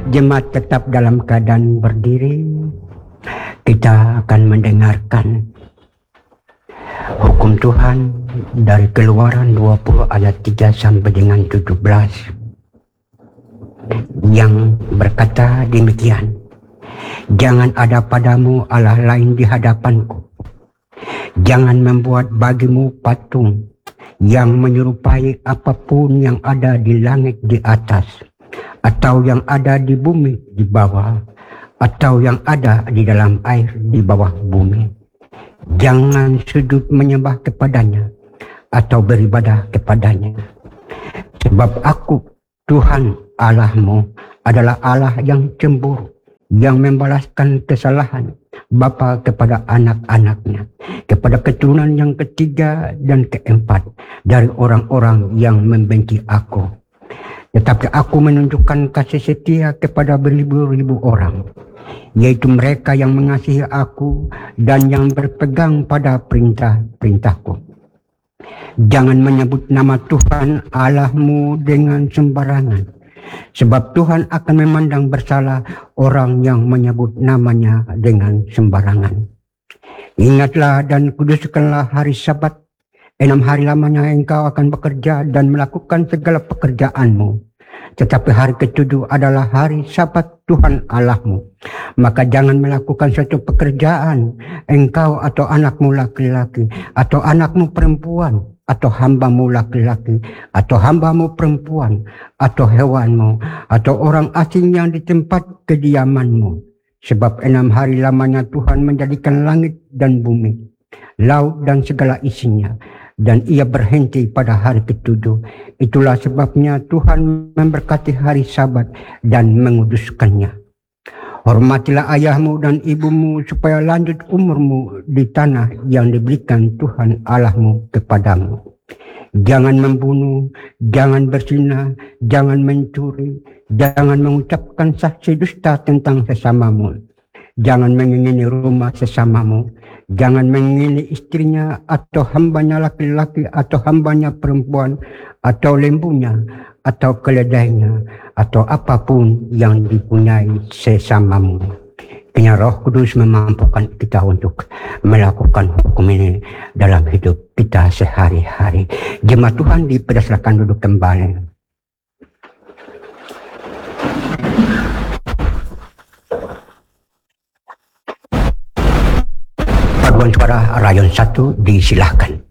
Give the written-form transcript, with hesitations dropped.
Jemaat tetap dalam keadaan berdiri. Kita akan mendengarkan hukum Tuhan dari Keluaran 20 ayat 3 sampai dengan 17 yang berkata demikian. Jangan ada padamu Allah lain di hadapanku. Jangan membuat bagimu patung yang menyerupai apapun yang ada di langit di atas, atau yang ada di bumi di bawah, atau yang ada di dalam air di bawah bumi. Jangan sujud menyembah kepadanya atau beribadah kepadanya. Sebab aku, Tuhan Allahmu, adalah Allah yang cemburu, yang membalaskan kesalahan bapa kepada anak-anaknya, kepada keturunan yang ketiga dan keempat dari orang-orang yang membenci aku. Tetapi aku menunjukkan kasih setia kepada beribu-ribu orang, yaitu mereka yang mengasihi aku dan yang berpegang pada perintah-perintahku. Jangan menyebut nama Tuhan Allahmu dengan sembarangan, sebab Tuhan akan memandang bersalah orang yang menyebut namanya dengan sembarangan. Ingatlah dan kuduskanlah hari Sabat. 6 hari lamanya engkau akan bekerja dan melakukan segala pekerjaanmu. Tetapi hari ke-7 adalah hari Sabat Tuhan Allahmu. Maka jangan melakukan suatu pekerjaan, engkau atau anakmu laki-laki, atau anakmu perempuan, atau hambamu laki-laki, atau hambamu perempuan, atau hewanmu, atau orang asing yang di tempat kediamanmu. Sebab 6 hari lamanya Tuhan menjadikan langit dan bumi, laut dan segala isinya, dan ia berhenti pada hari ke-7. Itulah sebabnya Tuhan memberkati hari Sabat dan menguduskannya. Hormatilah ayahmu dan ibumu supaya lanjut umurmu di tanah yang diberikan Tuhan Allahmu kepadamu. Jangan membunuh, jangan berzina, jangan mencuri, jangan mengucapkan saksi dusta tentang sesamamu. Jangan mengingini rumah sesamamu. Jangan mengingini istrinya atau hambanya laki-laki atau hambanya perempuan atau lembunya atau keledainya atau apapun yang dipunyai sesamamu. Kiranya Roh Kudus memampukan kita untuk melakukan hukum ini dalam hidup kita sehari-hari. Jemaat Tuhan dipersilakan duduk kembali. Paduan suara rayon 1 disilahkan.